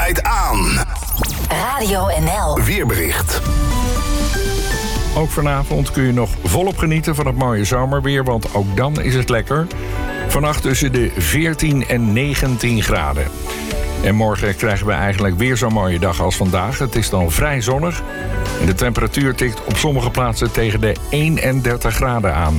draait aan. Radio NL. Weerbericht. Ook vanavond kun je nog volop genieten van het mooie zomerweer, want ook dan is het lekker. Vannacht tussen de 14 en 19 graden. En morgen krijgen we eigenlijk weer zo'n mooie dag als vandaag. Het is dan vrij zonnig. En de temperatuur tikt op sommige plaatsen tegen de 31 graden aan.